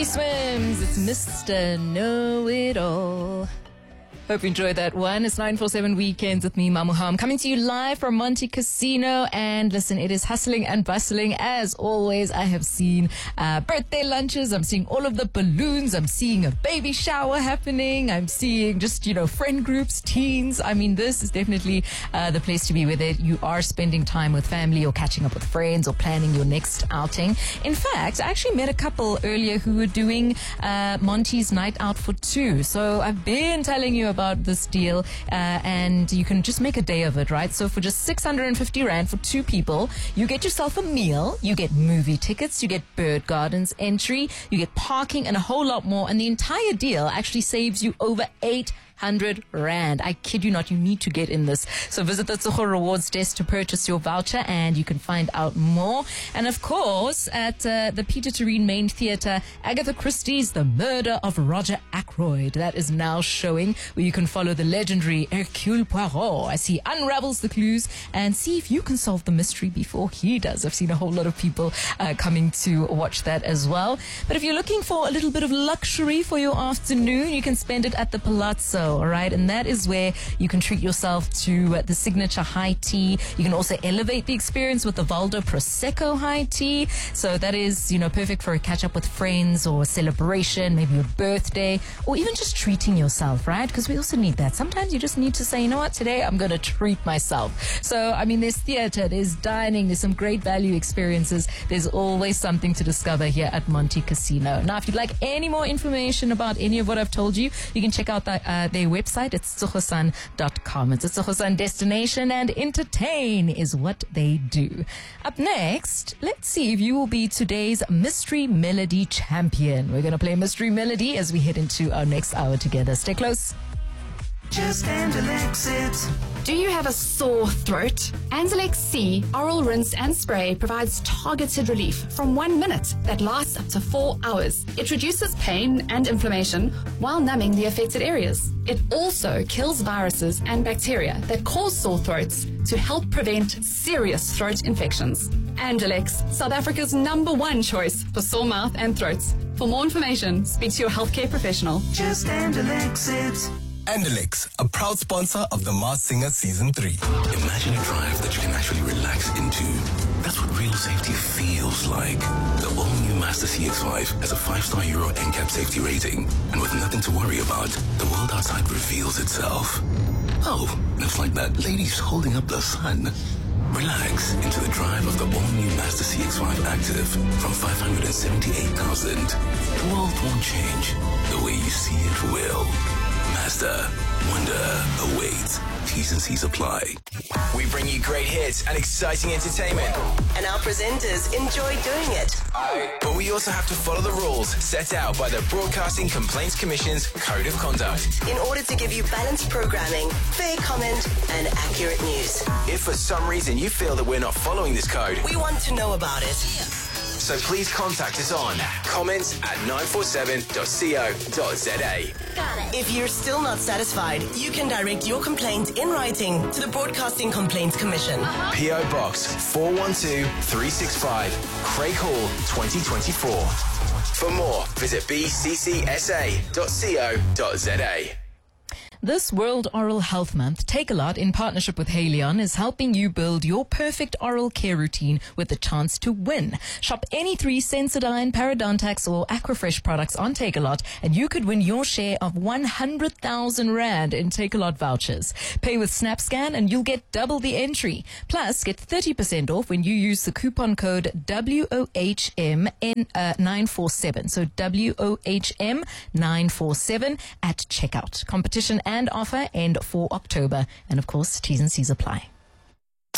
Johnny Swims. It's Mr. Know-It-All. Hope you enjoyed that one. It's 947 Weekends with me, Mamuham, coming to you live from Monte Casino. And listen, it is hustling and bustling as always. I have seen birthday lunches. I'm seeing all of the balloons. I'm seeing a baby shower happening. I'm seeing just, friend groups, teens. I mean, this is definitely the place to be with it. You are spending time with family or catching up with friends or planning your next outing. In fact, I actually met a couple earlier who were doing Monty's Night Out for Two. So I've been telling you about this deal, and you can just make a day of it, right? So for just 650 Rand for two people, you get yourself a meal, you get movie tickets, you get Bird Gardens entry, you get parking and a whole lot more, and the entire deal actually saves you over 800 Rand. I kid you not, you need to get in this. So visit the Tsogo Rewards desk to purchase your voucher, and you can find out more. And of course, at the Peter Tureen Main Theatre, Agatha Christie's The Murder of Roger Ackroyd. That is now showing, where you can follow the legendary Hercule Poirot as he unravels the clues and see if you can solve the mystery before he does. I've seen a whole lot of people coming to watch that as well. But if you're looking for a little bit of luxury for your afternoon, you can spend it at the Palazzo. All right, and that is where you can treat yourself to the signature high tea. You can also elevate the experience with the Valdo Prosecco high tea. So that is, perfect for a catch up with friends or a celebration, maybe your birthday, or even just treating yourself, right? Because we also need that. Sometimes you just need to say, you know what, today I'm going to treat myself. So, there's theater, there's dining, there's some great value experiences. There's always something to discover here at Monte Casino. Now, if you'd like any more information about any of what I've told you, you can check out their website. It's tsogosan.com. It's a Tsogosan destination, and entertain is what they do. Up next, let's see if you will be today's Mystery Melody champion. We're going to play Mystery Melody as we head into our next hour together. Stay close. Just Anzalex it. Do you have a sore throat? Anzalex C Oral Rinse and Spray provides targeted relief from 1 minute that lasts up to 4 hours. It reduces pain and inflammation while numbing the affected areas. It also kills viruses and bacteria that cause sore throats to help prevent serious throat infections. Anzalex, South Africa's #1 choice for sore mouth and throats. For more information, speak to your healthcare professional. Just Anzalex it. Andelix, a proud sponsor of The Masked Singer Season 3. Imagine a drive that you can actually relax into. That's what real safety feels like. The all-new Mazda CX-5 has a 5-star Euro NCAP safety rating. And with nothing to worry about, the world outside reveals itself. Oh, looks like that lady's holding up the sun. Relax into the drive of the all-new Mazda CX-5 Active from 578,000. The world won't change. The way you see it will. Mazda, wonder awaits. T's and C's apply. We bring you great hits and exciting entertainment. And our presenters enjoy doing it. But we also have to follow the rules set out by the Broadcasting Complaints Commission's Code of Conduct. In order to give you balanced programming, fair comment, and accurate news. If for some reason you feel that we're not following this code, we want to know about it. So please contact us on comments@947.co.za. If you're still not satisfied, you can direct your complaint in writing to the Broadcasting Complaints Commission. P.O. Box 412365, Craig Hall, 2024. For more, visit bccsa.co.za. This World Oral Health Month, Takealot, in partnership with Haleon, is helping you build your perfect oral care routine with the chance to win. Shop any 3 Sensodyne, Parodontax or Aquafresh products on Takealot, and you could win your share of 100,000 Rand in Takealot vouchers. Pay with SnapScan and you'll get double the entry. Plus, get 30% off when you use the coupon code WOHM947. So WOHM947 at checkout. Competition and offer end for October. And of course, T's and C's apply.